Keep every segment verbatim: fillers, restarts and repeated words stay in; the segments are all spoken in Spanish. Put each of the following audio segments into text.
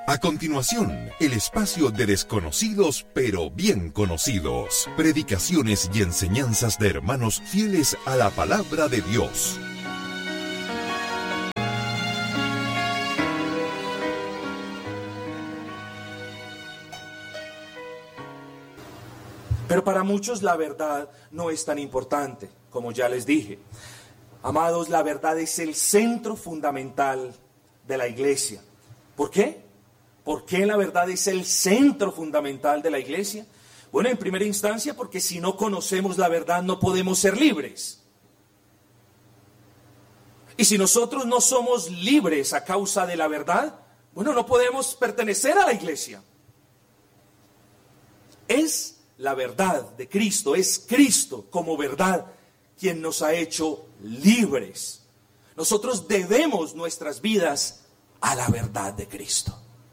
A continuación, el espacio de desconocidos pero bien conocidos. Predicaciones y enseñanzas de hermanos fieles a la palabra de Dios. Pero para muchos la verdad no es tan importante, como ya les dije. Amados, la verdad es el centro fundamental de la iglesia. ¿Por qué? ¿Por qué la verdad es el centro fundamental de la iglesia? Bueno, en primera instancia, porque si no conocemos la verdad no podemos ser libres. Y si nosotros no somos libres a causa de la verdad, bueno, no podemos pertenecer a la iglesia. Es la verdad de Cristo, es Cristo como verdad quien nos ha hecho libres. Nosotros debemos nuestras vidas a la verdad de Cristo.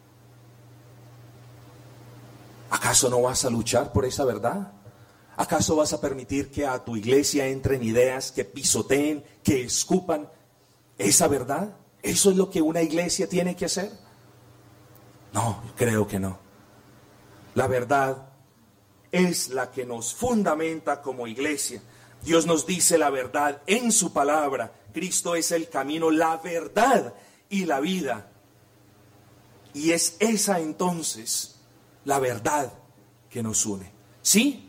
¿Acaso no vas a luchar por esa verdad? ¿Acaso vas a permitir que a tu iglesia entren ideas que pisoteen, que escupan esa verdad? ¿Eso es lo que una iglesia tiene que hacer? No, creo que no. La verdad es la que nos fundamenta como iglesia. Dios nos dice la verdad en su palabra. Cristo es el camino, la verdad y la vida. Y es esa entonces la verdad que nos une. ¿Sí?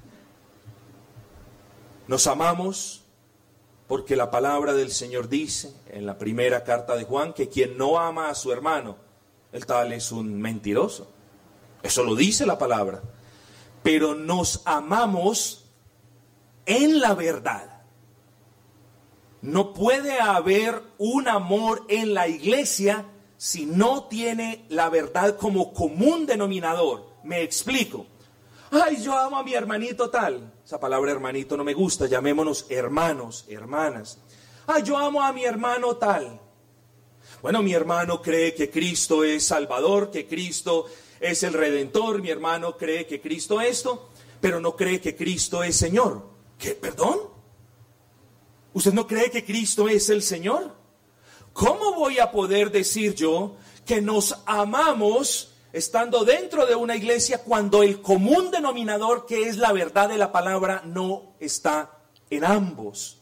Nos amamos porque la palabra del Señor dice en la primera carta de Juan que quien no ama a su hermano, el tal es un mentiroso. Eso lo dice la palabra. Pero nos amamos en la verdad. No puede haber un amor en la iglesia si no tiene la verdad como común denominador. Me explico. Ay, yo amo a mi hermanito tal. Esa palabra hermanito no me gusta, llamémonos hermanos, hermanas. Ay, yo amo a mi hermano tal. Bueno, mi hermano cree que Cristo es Salvador, que Cristo es el Redentor. Mi hermano cree que Cristo esto, pero no cree que Cristo es Señor. ¿Qué? ¿Perdón? ¿Usted no cree que Cristo es el Señor? ¿Cómo voy a poder decir yo que nos amamos estando dentro de una iglesia cuando el común denominador, que es la verdad de la palabra, no está en ambos?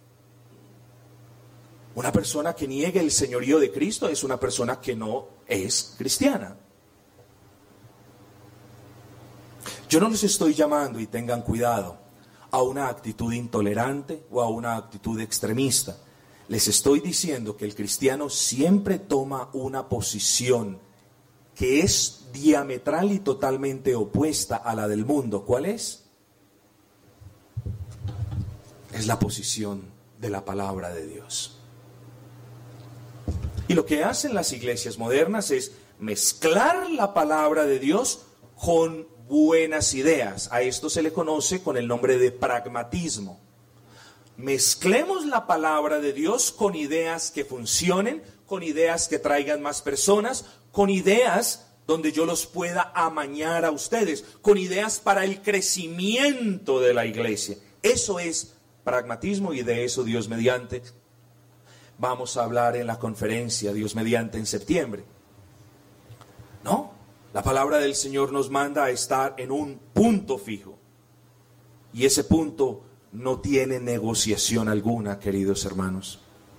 Una persona que niegue el señorío de Cristo es una persona que no es cristiana. Yo no les estoy llamando, y tengan cuidado, a una actitud intolerante o a una actitud extremista. Les estoy diciendo que el cristiano siempre toma una posición que es diametral y totalmente opuesta a la del mundo. ¿Cuál es? Es la posición de la palabra de Dios. Y lo que hacen las iglesias modernas es mezclar la palabra de Dios con buenas ideas. A esto se le conoce con el nombre de pragmatismo. Mezclemos la palabra de Dios con ideas que funcionen, con ideas que traigan más personas, con ideas donde yo los pueda amañar a ustedes, con ideas para el crecimiento de la iglesia. Eso es pragmatismo, y de eso, Dios mediante, vamos a hablar en la conferencia, Dios mediante, en septiembre. No, la palabra del Señor nos manda a estar en un punto fijo, y ese punto no tiene negociación alguna, queridos hermanos.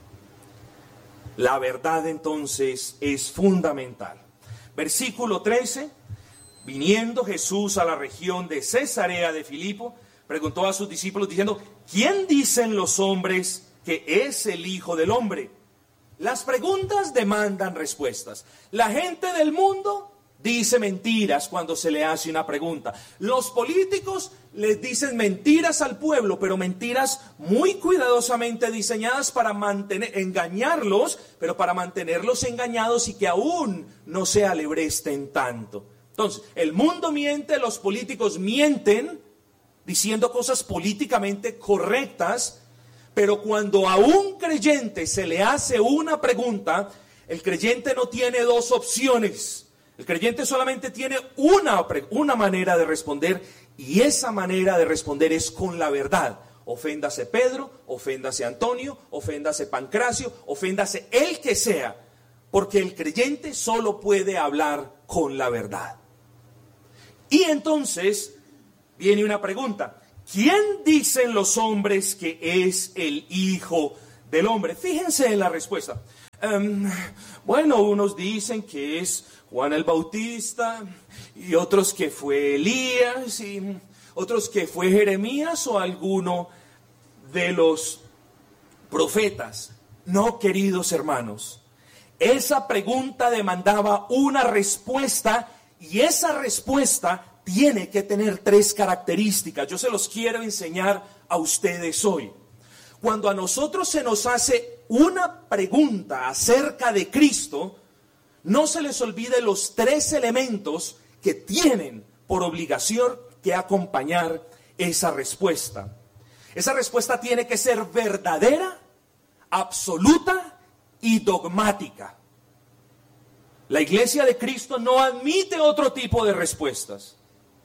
La verdad entonces es fundamental. Versículo trece, viniendo Jesús a la región de Cesarea de Filipo, preguntó a sus discípulos diciendo: ¿quién dicen los hombres que es el Hijo del Hombre? Las preguntas demandan respuestas. La gente del mundo dice mentiras cuando se le hace una pregunta. Los políticos les dicen mentiras al pueblo, pero mentiras muy cuidadosamente diseñadas para mantener, engañarlos, pero para mantenerlos engañados y que aún no se alebresten tanto. Entonces, el mundo miente, los políticos mienten, diciendo cosas políticamente correctas, pero cuando a un creyente se le hace una pregunta, el creyente no tiene dos opciones. El creyente solamente tiene una, una manera de responder, y esa manera de responder es con la verdad. Oféndase Pedro, oféndase Antonio, oféndase Pancracio, oféndase el que sea. porque el creyente solo puede hablar con la verdad. Y entonces viene una pregunta: ¿quién dicen los hombres que es el Hijo del Hombre? Fíjense en la respuesta. Um, bueno, unos dicen que es Juan el Bautista, y otros que fue Elías, y otros que fue Jeremías o alguno de los profetas. No, queridos hermanos, esa pregunta demandaba una respuesta, y esa respuesta tiene que tener tres características. Yo se los quiero enseñar a ustedes hoy. Cuando a nosotros se nos hace una pregunta acerca de Cristo, no se les olvide los tres elementos que tienen por obligación que acompañar esa respuesta. Esa respuesta tiene que ser verdadera, absoluta y dogmática. La Iglesia de Cristo no admite otro tipo de respuestas.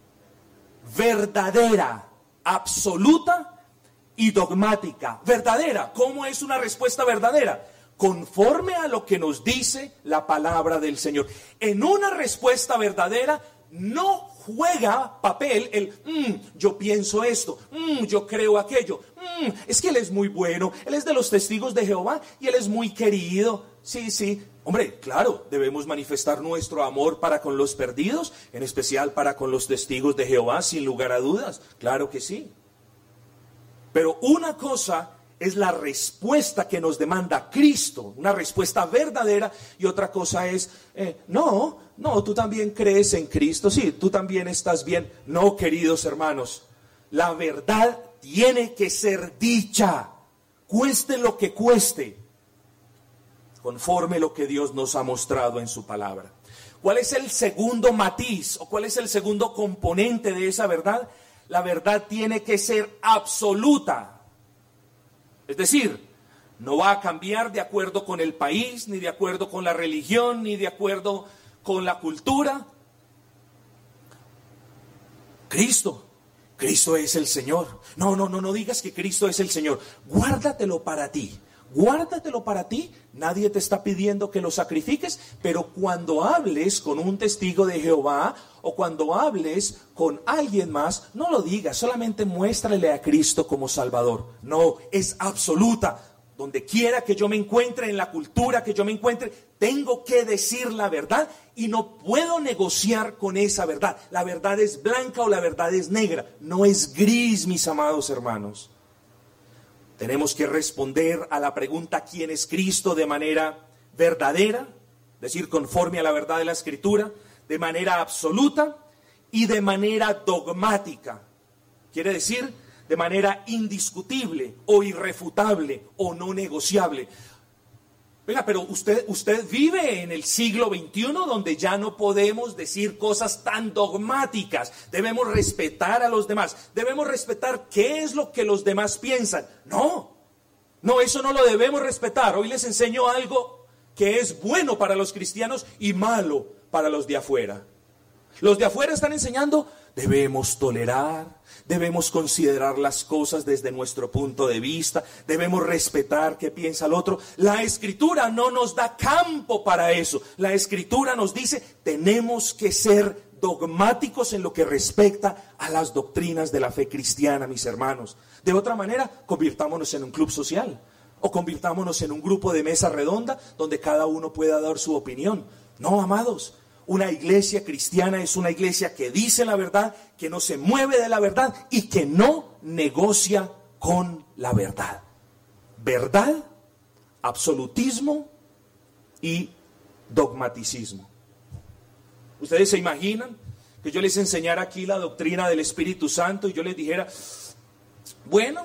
Verdadera, absoluta y dogmática. Verdadera. ¿Cómo es una respuesta verdadera? Conforme a lo que nos dice la palabra del Señor. En una respuesta verdadera no juega papel el mm, yo pienso esto, mm, yo creo aquello, mm, es que él es muy bueno, él es de los testigos de Jehová y él es muy querido. Sí, sí, hombre, claro, debemos manifestar nuestro amor para con los perdidos, en especial para con los testigos de Jehová, sin lugar a dudas, claro que sí. Pero una cosa es la respuesta que nos demanda Cristo, una respuesta verdadera, y otra cosa es, eh, no, no, tú también crees en Cristo, sí, tú también estás bien. No, queridos hermanos, la verdad tiene que ser dicha, cueste lo que cueste, conforme lo que Dios nos ha mostrado en su palabra. ¿Cuál es el segundo matiz o cuál es el segundo componente de esa verdad? La verdad tiene que ser absoluta. Es decir, no va a cambiar de acuerdo con el país, ni de acuerdo con la religión, ni de acuerdo con la cultura. Cristo, Cristo es el Señor. No, no, no, no digas que Cristo es el Señor. Guárdatelo para ti. Guárdatelo para ti, nadie te está pidiendo que lo sacrifiques, pero cuando hables con un testigo de Jehová o cuando hables con alguien más, no lo digas, solamente muéstrale a Cristo como Salvador. No, es absoluta. Donde quiera que yo me encuentre, en la cultura que yo me encuentre, tengo que decir la verdad y no puedo negociar con esa verdad. La verdad es blanca o la verdad es negra, no es gris, mis amados hermanos. Tenemos que responder a la pregunta ¿quién es Cristo? De manera verdadera, es decir, conforme a la verdad de la Escritura, de manera absoluta y de manera dogmática. Quiere decir, de manera indiscutible o irrefutable o no negociable. Venga, pero usted, usted vive en el siglo veintiuno donde ya no podemos decir cosas tan dogmáticas. Debemos respetar a los demás. Debemos respetar qué es lo que los demás piensan. No, no, eso no lo debemos respetar. Hoy les enseño algo que es bueno para los cristianos y malo para los de afuera. Los de afuera están enseñando, debemos tolerar, debemos considerar las cosas desde nuestro punto de vista, debemos respetar qué piensa el otro. La Escritura no nos da campo para eso. La Escritura nos dice, tenemos que ser dogmáticos en lo que respecta a las doctrinas de la fe cristiana, mis hermanos. De otra manera, convirtámonos en un club social o convirtámonos en un grupo de mesa redonda donde cada uno pueda dar su opinión. No, amados. Una iglesia cristiana es una iglesia que dice la verdad, que no se mueve de la verdad y que no negocia con la verdad. Verdad, absolutismo y dogmaticismo. ¿Ustedes se imaginan que yo les enseñara aquí la doctrina del Espíritu Santo y yo les dijera, bueno,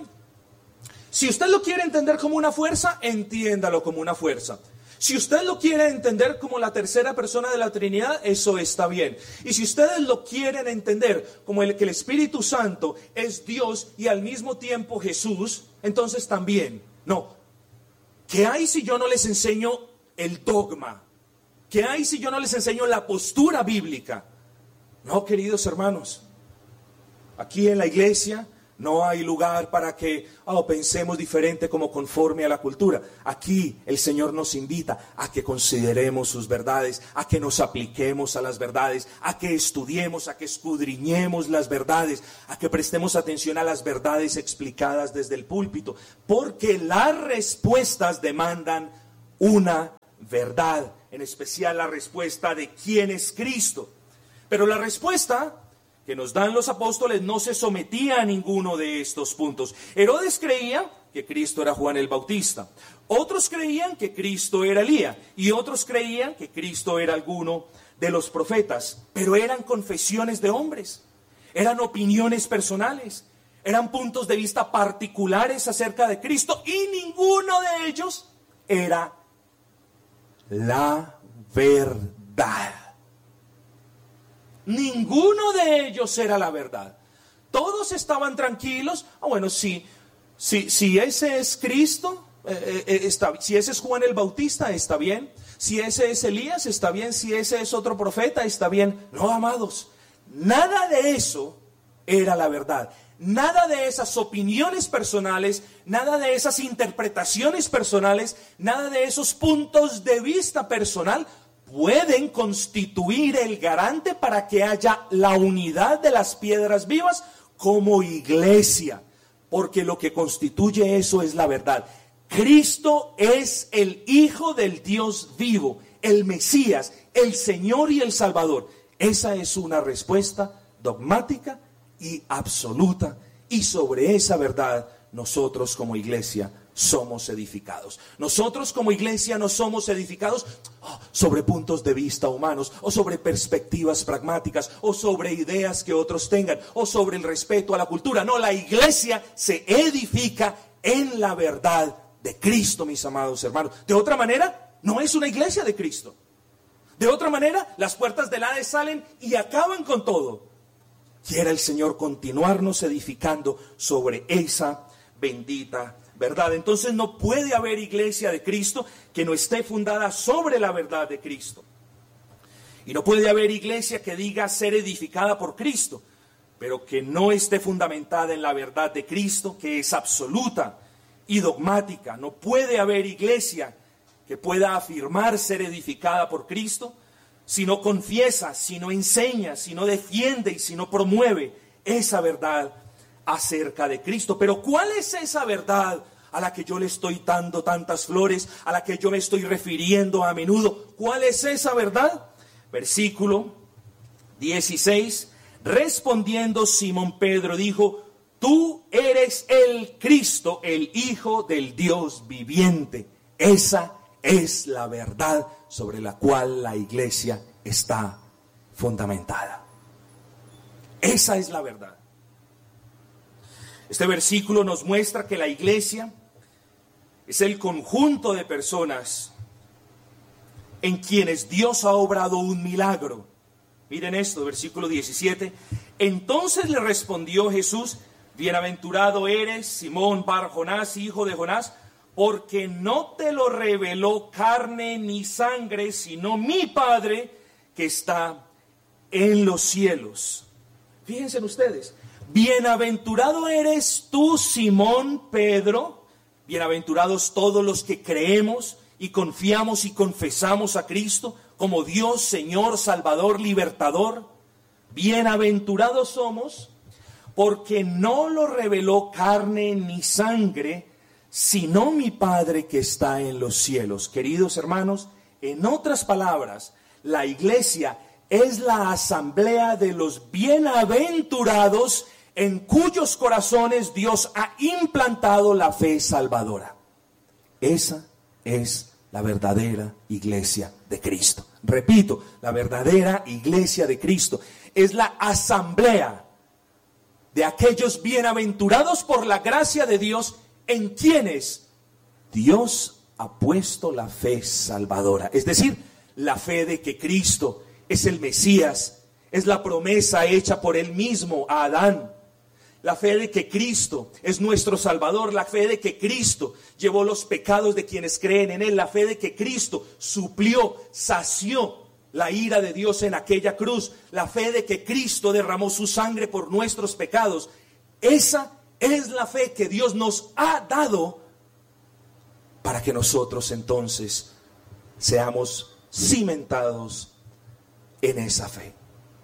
si usted lo quiere entender como una fuerza, entiéndalo como una fuerza. Si usted lo quiere entender como la tercera persona de la Trinidad, eso está bien. Y si ustedes lo quieren entender como el, que el Espíritu Santo es Dios y al mismo tiempo Jesús, entonces también. No. ¿Qué hay si yo no les enseño el dogma? ¿Qué hay si yo no les enseño la postura bíblica? No, queridos hermanos. Aquí en la iglesia No hay lugar para que oh, pensemos diferente como conforme a la cultura. Aquí el Señor nos invita a que consideremos sus verdades, a que nos apliquemos a las verdades, a que estudiemos, a que escudriñemos las verdades, a que prestemos atención a las verdades explicadas desde el púlpito, porque las respuestas demandan una verdad, en especial la respuesta de quién es Cristo. Pero la respuesta que nos dan los apóstoles no se sometía a ninguno de estos puntos. Herodes creía que Cristo era Juan el Bautista. Otros creían que Cristo era Elías. Y otros creían que Cristo era alguno de los profetas. Pero eran confesiones de hombres. Eran opiniones personales. Eran puntos de vista particulares acerca de Cristo. Y ninguno de ellos era la verdad. Ninguno de ellos era la verdad. Todos estaban tranquilos. Ah, bueno, si, si, si ese es Cristo, eh, eh, está, si ese es Juan el Bautista, está bien. Si ese es Elías, está bien. Si ese es otro profeta, está bien. No, amados, nada de eso era la verdad. Nada de esas opiniones personales, nada de esas interpretaciones personales, nada de esos puntos de vista personal pueden constituir el garante para que haya la unidad de las piedras vivas como iglesia, porque lo que constituye eso es la verdad. Cristo es el Hijo del Dios vivo, el Mesías, el Señor y el Salvador. Esa es una respuesta dogmática y absoluta, y sobre esa verdad nosotros como iglesia somos edificados. Nosotros como iglesia no somos edificados oh, sobre puntos de vista humanos, o sobre perspectivas pragmáticas, o sobre ideas que otros tengan, o sobre el respeto a la cultura. No, la iglesia se edifica en la verdad de Cristo, mis amados hermanos. De otra manera, no es una iglesia de Cristo. De otra manera, las puertas del Hades salen y acaban con todo. Quiera el Señor continuarnos edificando sobre esa bendita verdad. Entonces no puede haber iglesia de Cristo que no esté fundada sobre la verdad de Cristo. Y no puede haber iglesia que diga ser edificada por Cristo, pero que no esté fundamentada en la verdad de Cristo, que es absoluta y dogmática. No puede haber iglesia que pueda afirmar ser edificada por Cristo si no confiesa, si no enseña, si no defiende y si no promueve esa verdad acerca de Cristo. Pero ¿cuál es esa verdad a la que yo le estoy dando tantas flores, a la que yo me estoy refiriendo a menudo? ¿Cuál es esa verdad? Versículo dieciséis, respondiendo Simón Pedro dijo: tú eres el Cristo, el Hijo del Dios viviente. Esa es la verdad sobre la cual la iglesia está fundamentada. Esa es la verdad. Este versículo nos muestra que la iglesia es el conjunto de personas en quienes Dios ha obrado un milagro. Miren esto, versículo diecisiete. Entonces le respondió Jesús: bienaventurado eres, Simón Bar Jonás, hijo de Jonás, porque no te lo reveló carne ni sangre, sino mi Padre que está en los cielos. Fíjense ustedes, bienaventurado eres tú, Simón Pedro, bienaventurados todos los que creemos y confiamos y confesamos a Cristo como Dios, Señor, Salvador, Libertador. Bienaventurados somos porque no lo reveló carne ni sangre, sino mi Padre que está en los cielos. Queridos hermanos, en otras palabras, la iglesia es la asamblea de los bienaventurados en cuyos corazones Dios ha implantado la fe salvadora. Esa es la verdadera iglesia de Cristo. Repito, la verdadera iglesia de Cristo es la asamblea de aquellos bienaventurados por la gracia de Dios, en quienes Dios ha puesto la fe salvadora. Es decir, la fe de que Cristo es el Mesías, es la promesa hecha por Él mismo a Adán. La fe de que Cristo es nuestro Salvador, la fe de que Cristo llevó los pecados de quienes creen en Él, la fe de que Cristo suplió, sació la ira de Dios en aquella cruz, la fe de que Cristo derramó su sangre por nuestros pecados. Esa Es la fe que Dios nos ha dado para que nosotros entonces seamos cimentados en esa fe.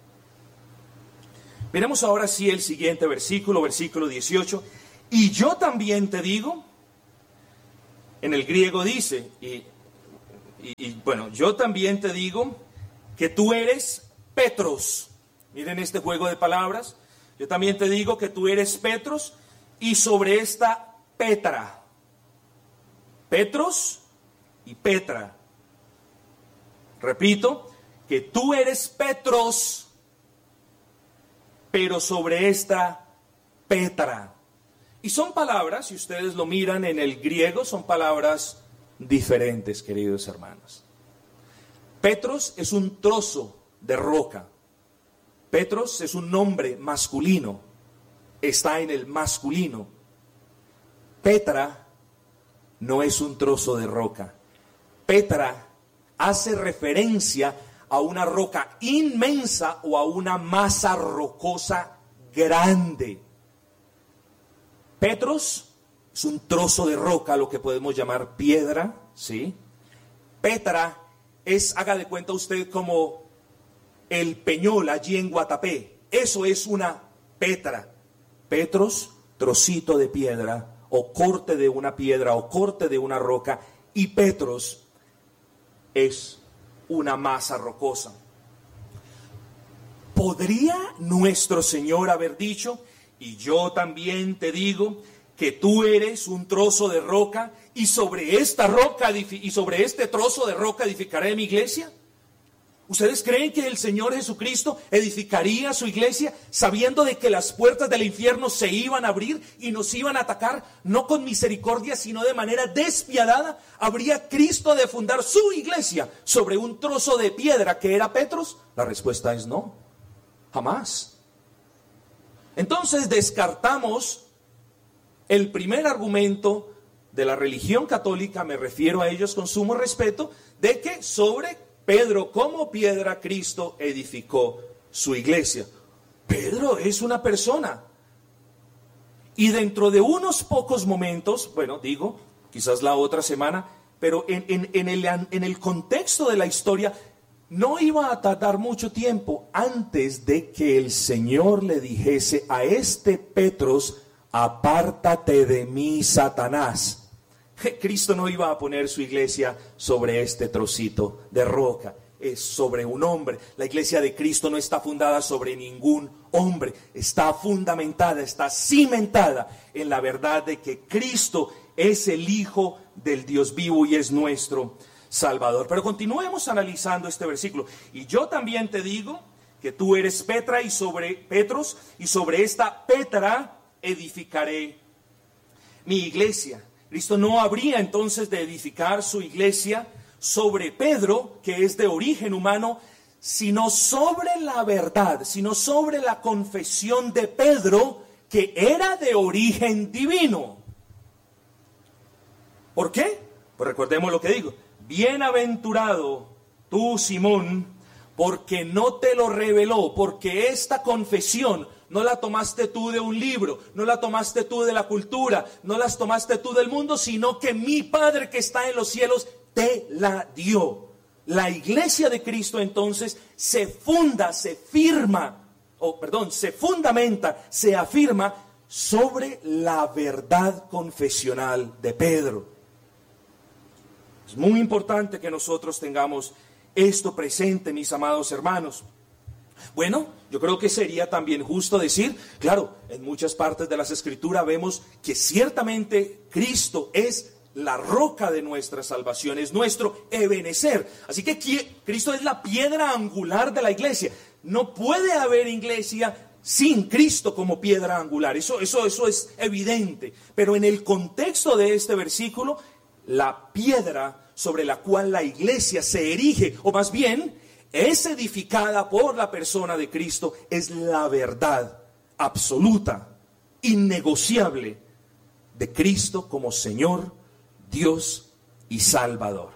Miremos ahora sí el siguiente versículo, versículo dieciocho. Y yo también te digo, en el griego dice, y, y, y bueno, yo también te digo que tú eres Petros. Miren este juego de palabras. Yo también te digo que tú eres Petros, y sobre esta Petra. Petros y Petra. Repito, que tú eres Petros, pero sobre esta Petra. Y son palabras, si ustedes lo miran en el griego, son palabras diferentes, queridos hermanos. Petros es un trozo de roca. Petros es un nombre masculino. Está en el masculino. Petra no es un trozo de roca. Petra hace referencia a una roca inmensa o a una masa rocosa grande. Petros es un trozo de roca, lo que podemos llamar piedra, ¿sí? Petra es, haga de cuenta usted, como el Peñol allí en Guatapé. Eso es una Petra. Petros, trocito de piedra, o corte de una piedra, o corte de una roca. Y Petros es una masa rocosa. ¿Podría nuestro Señor haber dicho: y yo también te digo que tú eres un trozo de roca, y sobre esta roca y sobre este trozo de roca edificaré mi iglesia? ¿Ustedes creen que el Señor Jesucristo edificaría su iglesia sabiendo de que las puertas del infierno se iban a abrir y nos iban a atacar, no con misericordia, sino de manera despiadada? ¿Habría Cristo de fundar su iglesia sobre un trozo de piedra que era Petros? La respuesta es no, jamás. Entonces descartamos el primer argumento de la religión católica, me refiero a ellos con sumo respeto, de que sobre Pedro como piedra Cristo edificó su iglesia. Pedro es una persona. Y dentro de unos pocos momentos, bueno, digo, quizás la otra semana, pero en, en, en, el, en el contexto de la historia, no iba a tardar mucho tiempo antes de que el Señor le dijese a este Petros: apártate de mí, Satanás. Cristo no iba a poner su iglesia sobre este trocito de roca, es sobre un hombre. La iglesia de Cristo no está fundada sobre ningún hombre, está fundamentada, está cimentada en la verdad de que Cristo es el Hijo del Dios vivo y es nuestro Salvador. Pero continuemos analizando este versículo. Y yo también te digo que tú eres Petra y sobre Petros, y sobre esta Petra edificaré mi iglesia. Cristo no habría entonces de edificar su iglesia sobre Pedro, que es de origen humano, sino sobre la verdad, sino sobre la confesión de Pedro, que era de origen divino. ¿Por qué? Pues recordemos lo que digo. Bienaventurado tú, Simón, porque no te lo reveló, porque esta confesión no la tomaste tú de un libro, no la tomaste tú de la cultura, no las tomaste tú del mundo, sino que mi Padre que está en los cielos te la dio. La iglesia de Cristo entonces se funda, se firma, o perdón, se fundamenta, se afirma sobre la verdad confesional de Pedro. Es muy importante que nosotros tengamos esto presente, mis amados hermanos. Bueno, yo creo que sería también justo decir, claro, en muchas partes de las Escrituras vemos que ciertamente Cristo es la roca de nuestra salvación, es nuestro Ebenezer. Así que Cristo es la piedra angular de la iglesia. No puede haber iglesia sin Cristo como piedra angular, eso, eso, eso es evidente. Pero en el contexto de este versículo, la piedra sobre la cual la iglesia se erige, o más bien es edificada por la persona de Cristo, es la verdad absoluta, innegociable de Cristo como Señor, Dios y Salvador.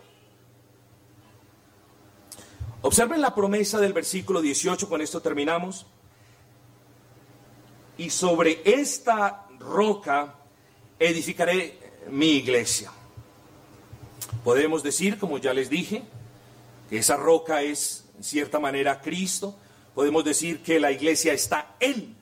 Observen la promesa del versículo dieciocho, con esto terminamos. Y sobre esta roca edificaré mi iglesia. Podemos decir, como ya les dije, que esa roca es, en cierta manera, Cristo. Podemos decir que la iglesia está en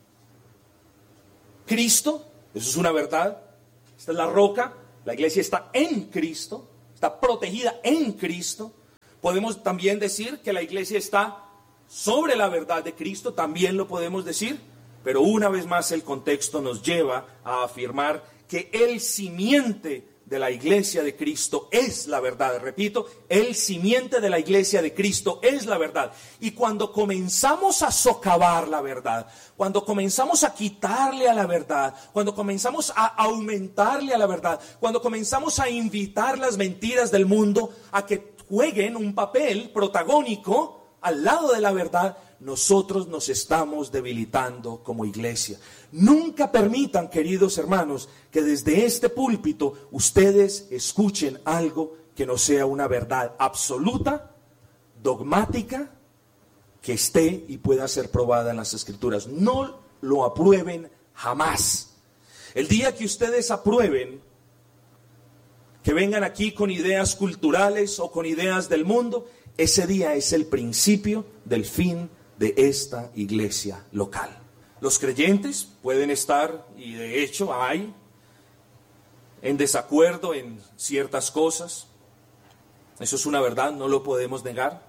Cristo. Eso es una verdad. Esta es la roca. La iglesia está en Cristo. Está protegida en Cristo. Podemos también decir que la iglesia está sobre la verdad de Cristo. También lo podemos decir. Pero una vez más el contexto nos lleva a afirmar que el simiente de la iglesia de Cristo es la verdad. Repito, el simiente de la iglesia de Cristo es la verdad. Y cuando comenzamos a socavar la verdad, cuando comenzamos a quitarle a la verdad, cuando comenzamos a aumentarle a la verdad, cuando comenzamos a invitar las mentiras del mundo a que jueguen un papel protagónico al lado de la verdad, nosotros nos estamos debilitando como iglesia. Nunca permitan, queridos hermanos, que desde este púlpito ustedes escuchen algo que no sea una verdad absoluta, dogmática, que esté y pueda ser probada en las Escrituras. No lo aprueben jamás. El día que ustedes aprueben, que vengan aquí con ideas culturales o con ideas del mundo, ese día es el principio del fin de esta iglesia local. Los creyentes pueden estar, y de hecho hay, en desacuerdo en ciertas cosas. Eso es una verdad, no lo podemos negar.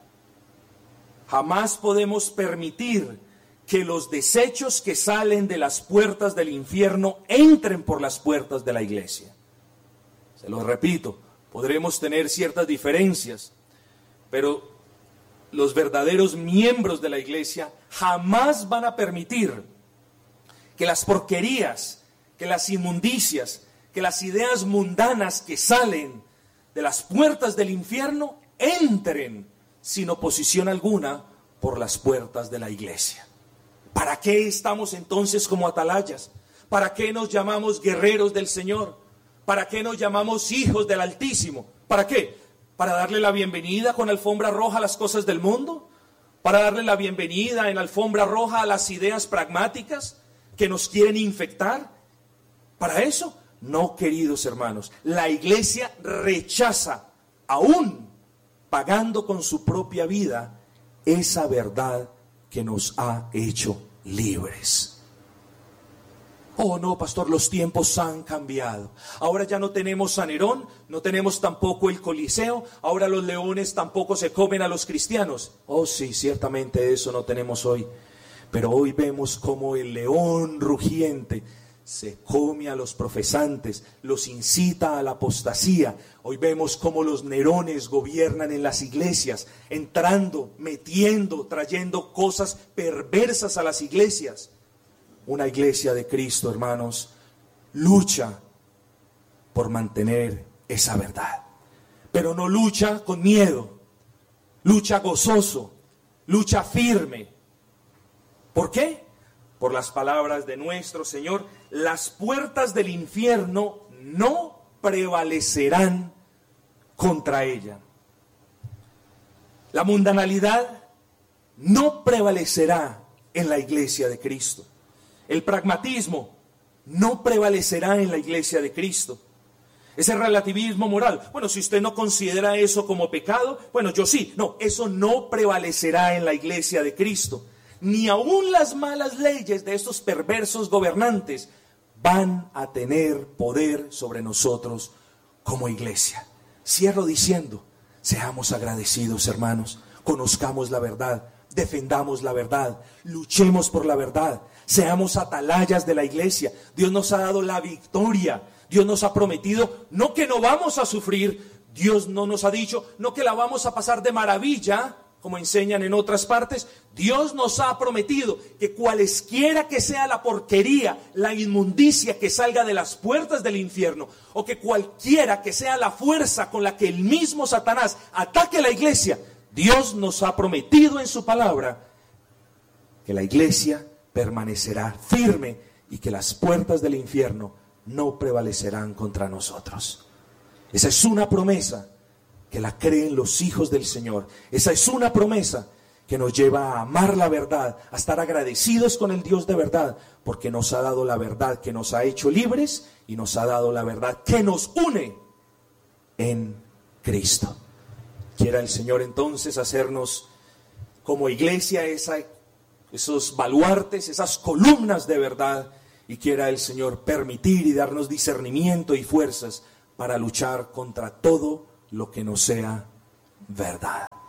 Jamás podemos permitir que los desechos que salen de las puertas del infierno entren por las puertas de la iglesia. Se lo repito, podremos tener ciertas diferencias, pero los verdaderos miembros de la iglesia jamás van a permitir que las porquerías, que las inmundicias, que las ideas mundanas que salen de las puertas del infierno entren sin oposición alguna por las puertas de la iglesia. ¿Para qué estamos entonces como atalayas? ¿Para qué nos llamamos guerreros del Señor? ¿Para qué nos llamamos hijos del Altísimo? ¿Para qué? ¿Para darle la bienvenida con alfombra roja a las cosas del mundo? ¿Para darle la bienvenida en alfombra roja a las ideas pragmáticas que nos quieren infectar? ¿Para eso? No, queridos hermanos. La iglesia rechaza, aún pagando con su propia vida, esa verdad que nos ha hecho libres. Oh no, pastor, los tiempos han cambiado. Ahora ya no tenemos San Nerón, no tenemos tampoco el Coliseo, ahora los leones tampoco se comen a los cristianos. Oh sí, ciertamente eso no tenemos hoy. Pero hoy vemos como el león rugiente se come a los profesantes, los incita a la apostasía. Hoy vemos cómo los Nerones gobiernan en las iglesias, entrando, metiendo, trayendo cosas perversas a las iglesias. Una iglesia de Cristo, hermanos, lucha por mantener esa verdad. Pero no lucha con miedo, lucha gozoso, lucha firme. ¿Por qué? Por las palabras de nuestro Señor, las puertas del infierno no prevalecerán contra ella. La mundanalidad no prevalecerá en la iglesia de Cristo. El pragmatismo no prevalecerá en la iglesia de Cristo. Ese relativismo moral, bueno, si usted no considera eso como pecado, bueno, yo sí. No, eso no prevalecerá en la iglesia de Cristo. Ni aún las malas leyes de estos perversos gobernantes van a tener poder sobre nosotros como iglesia. Cierro diciendo, seamos agradecidos, hermanos, conozcamos la verdad, defendamos la verdad, luchemos por la verdad, seamos atalayas de la iglesia. Dios nos ha dado la victoria, Dios nos ha prometido, no que no vamos a sufrir, Dios no nos ha dicho, no que la vamos a pasar de maravilla, como enseñan en otras partes. Dios nos ha prometido que cualesquiera que sea la porquería, la inmundicia que salga de las puertas del infierno, o que cualquiera que sea la fuerza con la que el mismo Satanás ataque la iglesia, Dios nos ha prometido en su palabra que la iglesia permanecerá firme y que las puertas del infierno no prevalecerán contra nosotros. Esa es una promesa que la creen los hijos del Señor. Esa es una promesa que nos lleva a amar la verdad, a estar agradecidos con el Dios de verdad, porque nos ha dado la verdad que nos ha hecho libres y nos ha dado la verdad que nos une en Cristo. Quiera el Señor entonces hacernos como iglesia esa, esos baluartes, esas columnas de verdad, y quiera el Señor permitir y darnos discernimiento y fuerzas para luchar contra todo lo que no sea verdad.